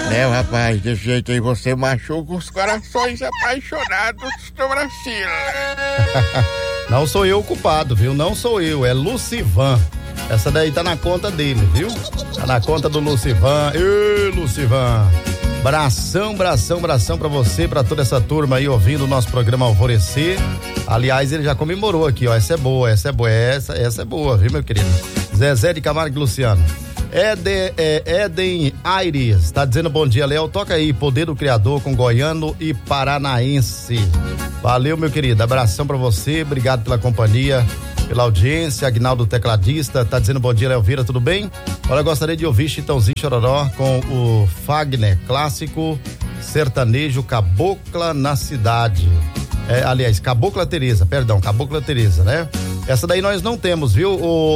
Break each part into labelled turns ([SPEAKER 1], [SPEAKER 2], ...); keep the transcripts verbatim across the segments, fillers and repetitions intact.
[SPEAKER 1] Né, rapaz, desse jeito aí você machuca os corações apaixonados do Brasil.
[SPEAKER 2] Não sou eu o culpado, viu? Não sou eu, é Lucivan. Essa daí tá na conta dele, viu? Tá na conta do Lucivan. Ê, Lucivan. Bração, bração, bração pra você, pra toda essa turma aí ouvindo o nosso programa Alvorecer. Aliás, ele já comemorou aqui, ó. Essa é boa, essa é boa, essa, essa é boa, viu, meu querido? Zezé de Camargo e Luciano. Eden, é, Eden Aires, tá dizendo bom dia, Léo. Toca aí, Poder do Criador com Goiano e Paranaense. Valeu, meu querido. Abração pra você, obrigado pela companhia, pela audiência. Aguinaldo Tecladista tá dizendo bom dia, Léo Vieira, tudo bem? Olha, gostaria de ouvir Chitãozinho Chororó com o Fagner, clássico sertanejo Cabocla na Cidade. É, aliás, Cabocla Teresa, perdão, Cabocla Teresa, né? Essa daí nós não temos, viu,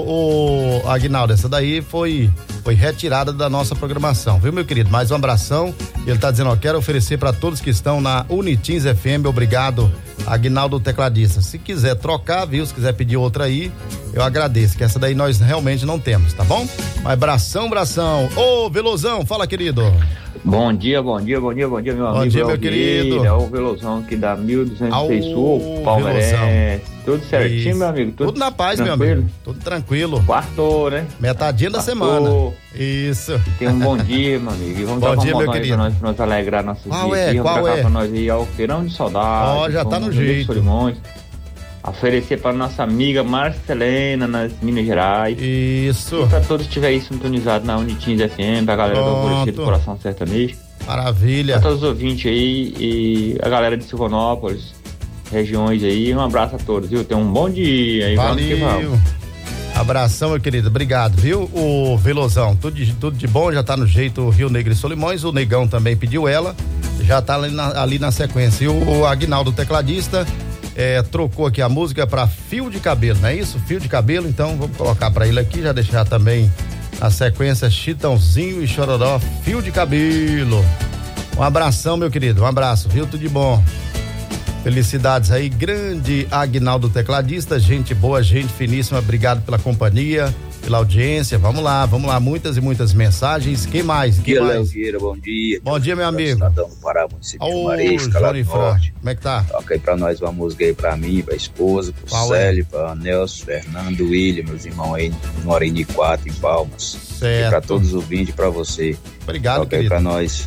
[SPEAKER 2] o, o Aguinaldo? Essa daí foi, foi retirada da nossa programação, viu, meu querido? Mais um abração. Ele tá dizendo, ó, quero oferecer para todos que estão na Unitins F M, obrigado, Aguinaldo Tecladista. Se quiser trocar, viu, se quiser pedir outra aí, eu agradeço, que essa daí nós realmente não temos, tá bom? Mas bração, bração. Ô, Velozão, fala, querido.
[SPEAKER 3] Bom dia, bom dia, bom dia, bom dia, meu
[SPEAKER 2] bom
[SPEAKER 3] amigo.
[SPEAKER 2] Bom dia, meu querido.
[SPEAKER 3] É o Velozão aqui da mil duzentos e seis Sul, Palmeirense. Tudo certinho, isso. Meu amigo? Tudo,
[SPEAKER 2] tudo na paz, tranquilo? Meu amigo. Tudo tranquilo.
[SPEAKER 3] Quartou, né?
[SPEAKER 2] Metadinha da
[SPEAKER 3] Quartou.
[SPEAKER 2] semana. Isso.
[SPEAKER 3] Tem um bom dia, meu amigo. E vamos
[SPEAKER 2] bom
[SPEAKER 3] dar
[SPEAKER 2] dia,
[SPEAKER 3] uma
[SPEAKER 2] meu querido.
[SPEAKER 3] Pra nós, pra nós alegrar nossos
[SPEAKER 2] qual
[SPEAKER 3] dias.
[SPEAKER 2] É?
[SPEAKER 3] Aqui,
[SPEAKER 2] qual
[SPEAKER 3] vamos
[SPEAKER 2] é?
[SPEAKER 3] Pra nós ir ao Feirão de Saudade.
[SPEAKER 2] Ó, oh, já tá no jeito.
[SPEAKER 3] Solimões. Oferecer para nossa amiga Marcelena, nas Minas Gerais.
[SPEAKER 2] Isso.
[SPEAKER 3] E pra todos que estiverem sintonizados na Unitins F M, pra galera Pronto. do Alvorecer do Coração Sertanejo.
[SPEAKER 2] Maravilha.
[SPEAKER 3] Pra todos os ouvintes aí e a galera de Silvanópolis, regiões aí, um abraço a todos, viu? Tenham um bom dia aí.
[SPEAKER 2] Valeu. Vamos que vamos. Abração, meu querido, obrigado, viu? O Velozão, tudo de, tudo de bom, já tá no jeito Rio Negro e Solimões, o Negão também pediu ela, já tá ali na, ali na sequência. E o, o Aguinaldo Tecladista é, trocou aqui a música pra Fio de Cabelo, não é isso? Fio de Cabelo, então vamos colocar pra ele aqui, já deixar também a sequência Chitãozinho e Chororó, Fio de Cabelo. Um abração, meu querido, um abraço, viu? Tudo de bom. Felicidades aí, grande Aguinaldo Tecladista, gente boa, gente finíssima, obrigado pela companhia, pela audiência. Vamos lá, vamos lá, muitas e muitas mensagens. Quem mais? Quem
[SPEAKER 4] bom dia,
[SPEAKER 2] mais?
[SPEAKER 4] Léo Vieira, bom dia.
[SPEAKER 2] Bom dia, meu amigo.
[SPEAKER 4] Cidadão do Pará, município de
[SPEAKER 2] Ô,
[SPEAKER 4] Marisca, lá do norte.
[SPEAKER 2] Como é que tá?
[SPEAKER 4] Toca aí pra nós uma música aí pra mim, pra esposa, pro
[SPEAKER 2] Qual
[SPEAKER 4] Célio,
[SPEAKER 2] é?
[SPEAKER 4] pra Nelson, Fernando, William, meus irmãos aí, moram em quatro, em Palmas.
[SPEAKER 2] Certo.
[SPEAKER 4] E pra todos os ouvintes e pra você.
[SPEAKER 2] Obrigado,
[SPEAKER 4] Toca aí pra nós.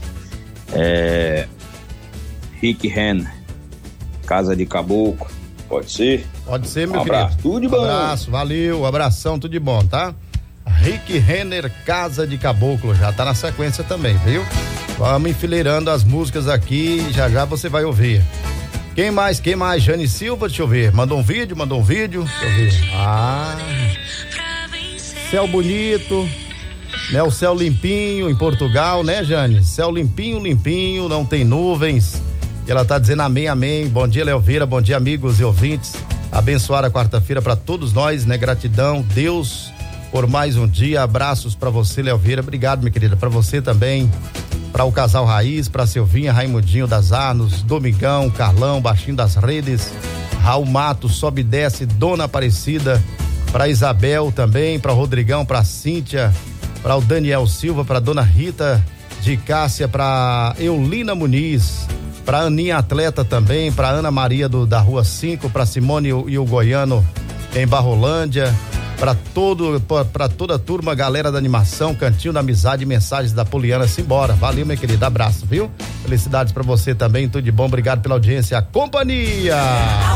[SPEAKER 4] É... Rick Renner, Casa de Caboclo, pode ser?
[SPEAKER 2] Pode ser, meu
[SPEAKER 4] um abraço,
[SPEAKER 2] querido.
[SPEAKER 4] Tudo de bom.
[SPEAKER 2] Abraço, valeu, abração, tudo de bom, tá? Rick Renner, Casa de Caboclo, já tá na sequência também, viu? Vamos enfileirando as músicas aqui, já já você vai ouvir. Quem mais, quem mais? Jane Silva, deixa eu ver, mandou um vídeo, mandou um vídeo, deixa eu ver. Ah, céu bonito, né? O céu limpinho em Portugal, né, Jane? Céu limpinho, limpinho, não tem nuvens. E ela tá dizendo amém, amém. Bom dia, Léo Vieira, bom dia, amigos e ouvintes. Abençoada quarta-feira para todos nós, né? Gratidão, Deus, por mais um dia. Abraços para você, Léo Vieira. Obrigado, minha querida. Para você também, para o casal Raiz, para Silvinha, Raimundinho das Arnos, Domingão, Carlão, Baixinho das Redes, Raul Mato, Sobe e Desce, Dona Aparecida, para Isabel também, para Rodrigão, para Cíntia, para o Daniel Silva, para Dona Rita de Cássia, para Eulina Muniz, para Aninha Atleta também, para Ana Maria do, da Rua cinco, para Simone e o, e o Goiano em Barrolândia, para todo para toda a turma, galera da animação, Cantinho da Amizade, mensagens da Poliana, simbora. Valeu, meu querido, abraço, viu? Felicidades para você também, tudo de bom, obrigado pela audiência, a companhia.